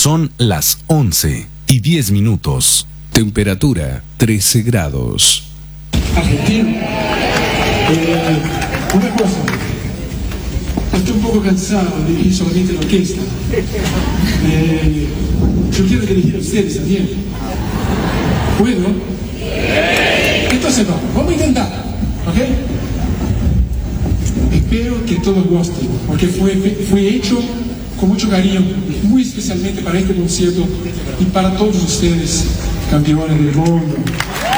Son las 11:10. Temperatura 13 grados. Argentino. Una cosa, estoy un poco cansado de dirigir solamente la orquesta. Yo quiero dirigir a ustedes también. ¿Puedo? Entonces vamos a intentar, ¿ok? Espero que todos gusten, porque fue hecho con mucho cariño, muy especialmente para este concierto y para todos ustedes, campeones del mundo.